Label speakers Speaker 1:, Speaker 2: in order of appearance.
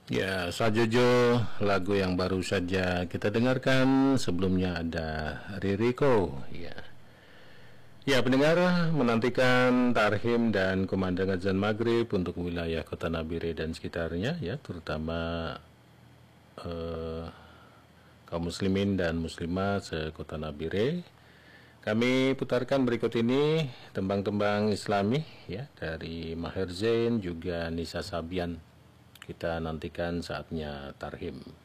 Speaker 1: Ya, Sajojo, lagu yang baru saja kita dengarkan. Sebelumnya ada Ririko. Ya, pendengar menantikan tarhim dan kumandang azan maghrib untuk wilayah Kota Nabire dan sekitarnya, ya, terutama kaum muslimin dan muslimat se-Kota Nabire. Kami putarkan berikut ini tembang-tembang Islami, ya, dari Maher Zain juga Nisa Sabian. Kita nantikan saatnya tarhim.